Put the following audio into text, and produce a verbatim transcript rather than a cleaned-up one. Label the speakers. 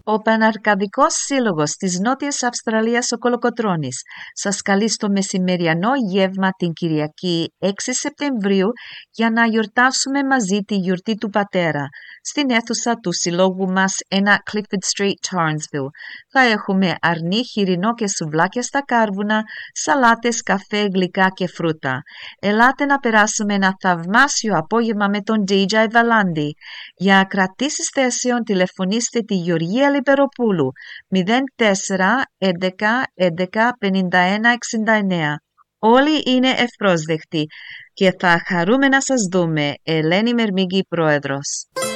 Speaker 1: Ο Παναρκαδικός Σύλλογος της Νότιας Αυστραλίας ο Κολοκοτρώνης σας καλεί στο μεσημεριανό γεύμα την Κυριακή έξι Σεπτεμβρίου για να γιορτάσουμε μαζί τη γιορτή του πατέρα στην αίθουσα του συλλόγου μας ένα Clifford Street, Torrensville. Θα έχουμε αρνί, χοιρινό και σουβλάκια στα κάρβουνα, σαλάτες, καφέ, γλυκά και φρούτα. Ελάτε να περάσουμε ένα θαυμάσιο απόγευμα με τον ντι τζέι Βαλάντι. Για κρατήσεις θέσεων τηλεφωνήστε τη Γεωργία Λιπεροπούλου μηδέν τέσσερα έντεκα έντεκα πενήντα ένα εξήντα εννέα. Όλοι είναι ευπρόσδεκτοι και θα χαρούμε να σας δούμε. Ελένη Μερμήγκη, Πρόεδρος.